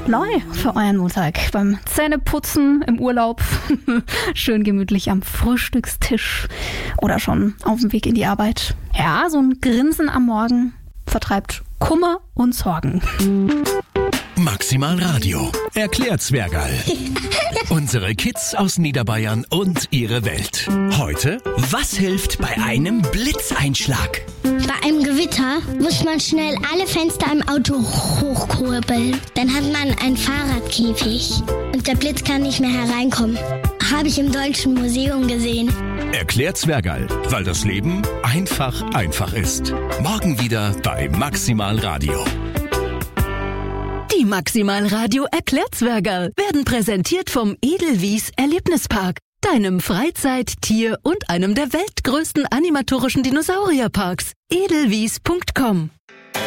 neu für euren Montag. Beim Zähneputzen, im Urlaub, schön gemütlich am Frühstückstisch oder schon auf dem Weg in die Arbeit. Ja, so ein Grinsen am Morgen vertreibt Kummer und Sorgen. Maximal Radio erklärt Zwergerl. Unsere Kids aus Niederbayern und ihre Welt. Heute, Was hilft bei einem Blitzeinschlag? Bei einem Gewitter muss man schnell alle Fenster im Auto hochkurbeln. Dann hat man einen Fahrradkäfig und der Blitz kann nicht mehr hereinkommen. Habe ich im Deutschen Museum gesehen. erklärt Zwergerl, weil das Leben einfach ist. Morgen wieder bei Maximal Radio. Die Maximal Radio erklärt Zwergerl werden präsentiert vom Edelwies Erlebnispark, deinem Freizeit-, Tier- und einem der weltgrößten animatorischen Dinosaurierparks. edelwies.com